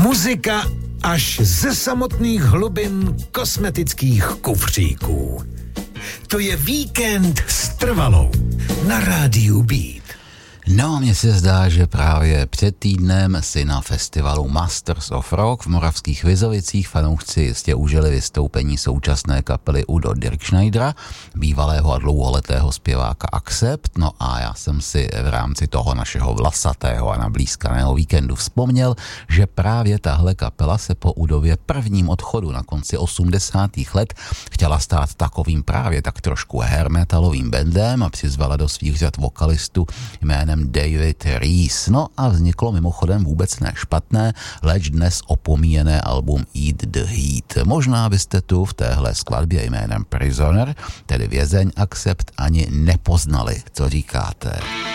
Muzika až ze samotných hlubin kosmetických kufříků. To je Víkend s Trvalou na rádiu Beat. No, mně se zdá, že právě před týdnem si na festivalu Masters of Rock v Moravských Vizovicích fanoušci jistě užili vystoupení současné kapely Udo Dirkschneidera, bývalého a dlouholetého zpěváka Accept. No a já jsem si v rámci toho našeho vlasatého a nablízkaného víkendu vzpomněl, že právě tahle kapela se po Udově prvním odchodu na konci 80. let chtěla stát takovým právě tak trošku hair metalovým bandem a přizvala do svých řad vokalistu jménem David Rees. No a vzniklo mimochodem vůbec ne špatné, leč dnes opomíjené album Eat the Heat. Možná byste tu v téhle skladbě jménem Prisoner, tedy vězeň Accept, ani nepoznali. Co říkáte?